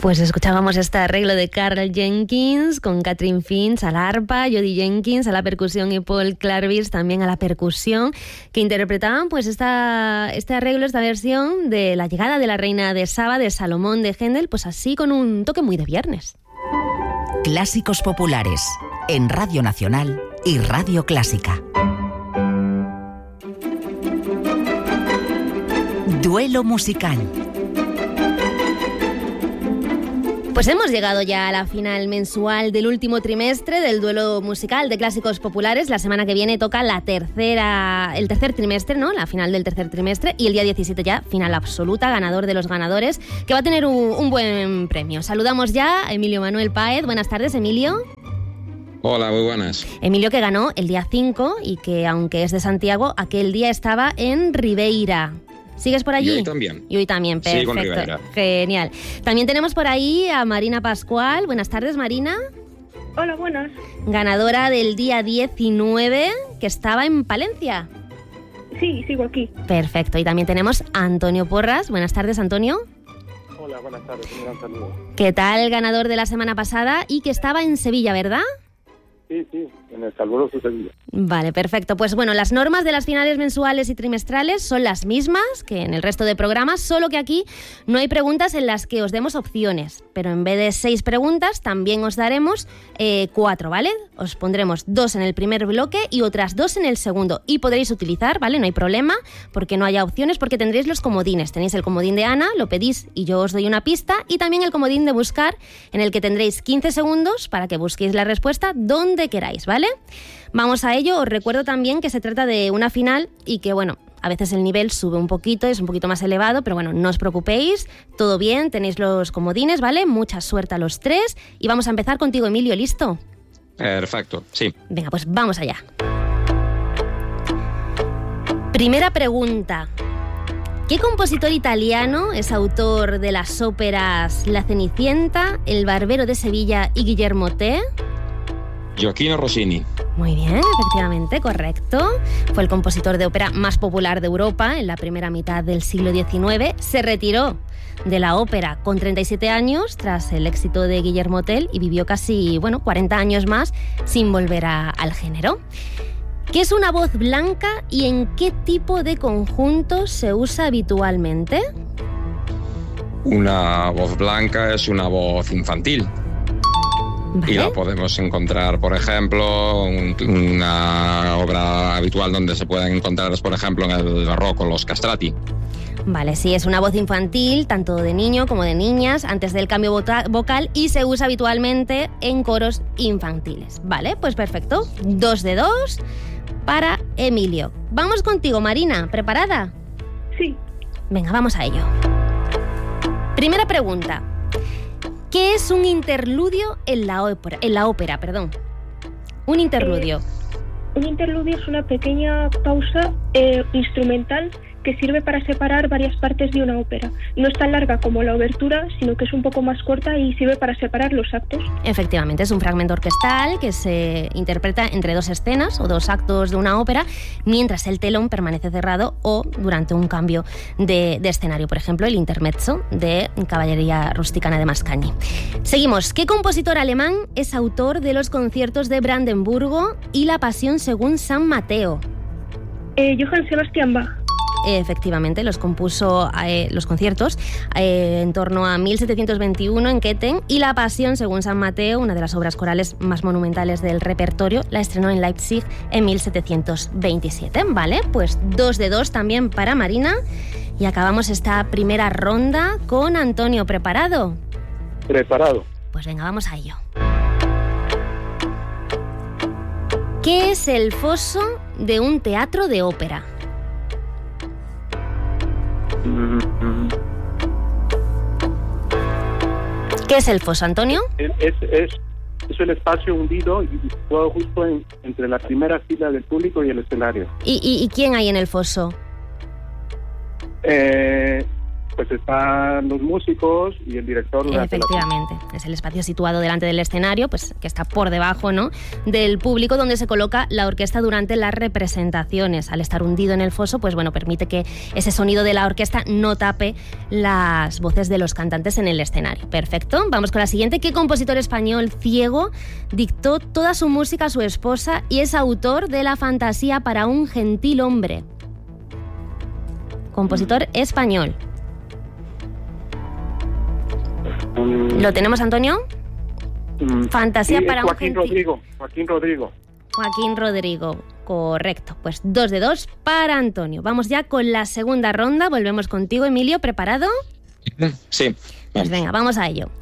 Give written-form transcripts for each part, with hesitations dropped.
Pues escuchábamos este arreglo de Karl Jenkins con Catherine Finch a la arpa, Jody Jenkins a la percusión y Paul Clarvis también a la percusión, que interpretaban pues este arreglo, esta versión de La llegada de la reina de Saba de Salomón de Händel, pues así con un toque muy de viernes. Clásicos populares en Radio Nacional y Radio Clásica. Duelo musical. Pues hemos llegado ya a la final mensual del último trimestre del duelo musical de clásicos populares. La semana que viene toca el tercer trimestre, ¿no? La final del tercer trimestre, y el día 17 ya final absoluta, ganador de los ganadores, que va a tener un buen premio. Saludamos ya a Emilio Manuel Páez. Buenas tardes, Emilio. Hola, muy buenas. Emilio, que ganó el día 5 y que, aunque es de Santiago, aquel día estaba en Ribeira. ¿Sigues por allí? Y hoy también. Y hoy también, perfecto. Sí, con Ribeira. Genial. También tenemos por ahí a Marina Pascual. Buenas tardes, Marina. Hola, buenas. Ganadora del día 19, que estaba en Palencia. Sí, sigo aquí. Perfecto. Y también tenemos a Antonio Porras. Buenas tardes, Antonio. Hola, buenas tardes. Un gran saludo. ¿Qué tal, ganador de la semana pasada? Y que estaba en Sevilla, ¿verdad? Sí, en el caluroso Sevilla. Vale, perfecto. Pues bueno, las normas de las finales mensuales y trimestrales son las mismas que en el resto de programas, solo que aquí no hay preguntas en las que os demos opciones, pero en vez de 6 preguntas también os daremos 4, ¿vale? Os pondremos 2 en el primer bloque y otras 2 en el segundo, y podréis utilizar, ¿vale? No hay problema porque no haya opciones, porque tendréis los comodines. Tenéis el comodín de Ana, lo pedís y yo os doy una pista, y también el comodín de buscar, en el que tendréis 15 segundos para que busquéis la respuesta donde queráis, ¿vale? Vamos a ello. Os recuerdo también que se trata de una final y que, bueno, a veces el nivel sube un poquito, es un poquito más elevado, pero bueno, no os preocupéis, todo bien, tenéis los comodines, ¿vale? Mucha suerte a los 3 y vamos a empezar contigo, Emilio, ¿listo? Perfecto, sí. Venga, pues vamos allá. Primera pregunta. ¿Qué compositor italiano es autor de las óperas La Cenicienta, El Barbero de Sevilla y Guillermo T? Gioachino Rossini. Muy bien, efectivamente, correcto. Fue el compositor de ópera más popular de Europa en la primera mitad del siglo XIX. Se retiró de la ópera con 37 años tras el éxito de Guillermo Tell y vivió casi, 40 años más sin volver al género. ¿Qué es una voz blanca y en qué tipo de conjuntos se usa habitualmente? Una voz blanca es una voz infantil. ¿Vale? Y la podemos encontrar, por ejemplo, una obra habitual donde se pueden encontrar, por ejemplo, en el barroco, los castrati. Vale, sí, es una voz infantil, tanto de niño como de niñas, antes del cambio vocal, y se usa habitualmente en coros infantiles. Vale, pues perfecto. 2 de 2 para Emilio. Vamos contigo, Marina. ¿Preparada? Sí. Venga, vamos a ello. Primera pregunta. ¿Qué es un interludio en la ópera? Un interludio. Un interludio es una pequeña pausa instrumental que sirve para separar varias partes de una ópera. No es tan larga como la obertura, sino que es un poco más corta y sirve para separar los actos. Efectivamente, es un fragmento orquestal que se interpreta entre 2 escenas o 2 actos de una ópera, mientras el telón permanece cerrado o durante un cambio de escenario. Por ejemplo, el intermezzo de Caballería Rusticana de Mascagni. Seguimos. ¿Qué compositor alemán es autor de los conciertos de Brandenburgo y la Pasión según San Mateo? Johann Sebastian Bach. Efectivamente, los compuso los conciertos en torno a 1721 en Köthen, y La Pasión según San Mateo, una de las obras corales más monumentales del repertorio, la estrenó en Leipzig en 1727. Vale, pues 2 de 2 también para Marina, y acabamos esta primera ronda con Antonio. ¿Preparado? Preparado. Pues venga, vamos a ello. ¿Qué es el foso de un teatro de ópera? ¿Qué es el foso, Antonio? Es el espacio hundido y situado justo entre la primera fila del público y el escenario. ¿Y quién hay en el foso? pues están los músicos y el director. Efectivamente, es el espacio situado delante del escenario, pues que está por debajo, ¿no?, del público, donde se coloca la orquesta durante las representaciones. Al estar hundido en el foso, pues bueno, permite que ese sonido de la orquesta no tape las voces de los cantantes en el escenario. Perfecto, vamos con la siguiente. ¿Qué compositor español ciego dictó toda su música a su esposa y es autor de la fantasía para un gentil hombre? Compositor español. ¿Lo tenemos, Antonio? Fantasía sí, para Joaquín un gentil... Joaquín Rodrigo. Joaquín Rodrigo, correcto. Pues 2 de 2 para Antonio. Vamos ya con la segunda ronda. Volvemos contigo, Emilio. ¿Preparado? Sí. Pues venga, vamos a ello.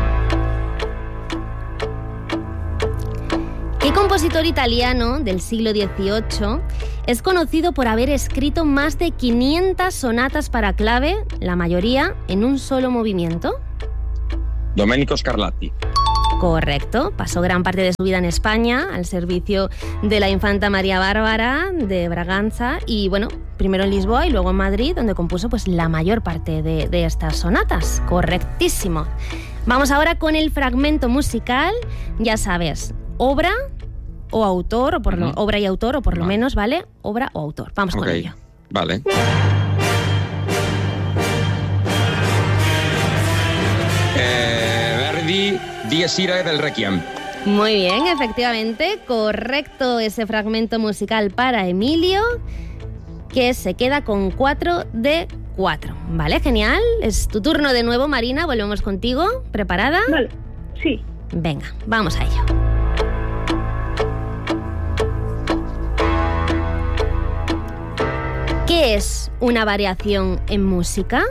¿Qué compositor italiano del siglo XVIII es conocido por haber escrito más de 500 sonatas para clave, la mayoría en un solo movimiento? Domenico Scarlatti. Correcto. Pasó gran parte de su vida en España al servicio de la infanta María Bárbara de Braganza y, bueno, primero en Lisboa y luego en Madrid, donde compuso pues la mayor parte de estas sonatas. Correctísimo. Vamos ahora con el fragmento musical. Ya sabes, obra o autor, o por obra y autor, o por lo menos, ¿vale? Obra o autor. Vamos con ello. Vale. Verdi, Dies Irae del Requiem. Muy bien, efectivamente, correcto ese fragmento musical para Emilio, que se queda con 4 de 4. Vale, genial. Es tu turno de nuevo, Marina. Volvemos contigo. ¿Preparada? Vale, sí. Venga, vamos a ello. ¿Qué es una variación en música?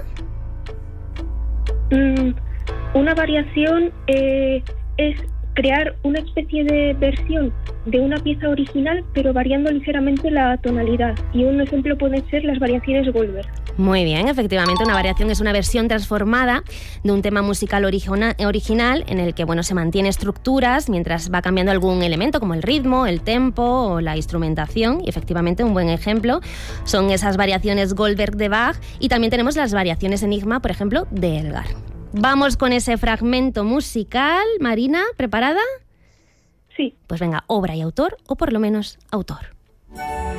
Una variación es crear una especie de versión de una pieza original, pero variando ligeramente la tonalidad. Y un ejemplo pueden ser las variaciones Goldberg. Muy bien, efectivamente, una variación es una versión transformada de un tema musical original en el que, bueno, se mantiene estructuras mientras va cambiando algún elemento como el ritmo, el tempo o la instrumentación. Y efectivamente, un buen ejemplo son esas variaciones Goldberg de Bach, y también tenemos las variaciones Enigma, por ejemplo, de Elgar. Vamos con ese fragmento musical. Marina, ¿preparada? Sí. Pues venga, obra y autor, o por lo menos autor.